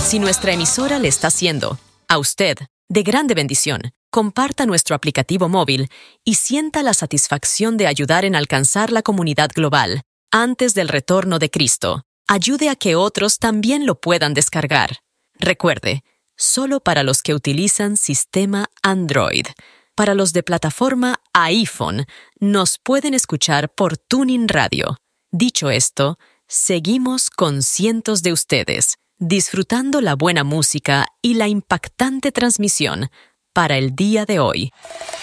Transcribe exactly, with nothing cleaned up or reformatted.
Si nuestra emisora le está haciendo, a usted, de grande bendición, comparta nuestro aplicativo móvil y sienta la satisfacción de ayudar en alcanzar la comunidad global antes del retorno de Cristo. Ayude a que otros también lo puedan descargar. Recuerde, solo para los que utilizan sistema Android. Para los de plataforma iPhone, nos pueden escuchar por Tuning Radio. Dicho esto, seguimos con cientos de ustedes, disfrutando la buena música y la impactante transmisión para el día de hoy.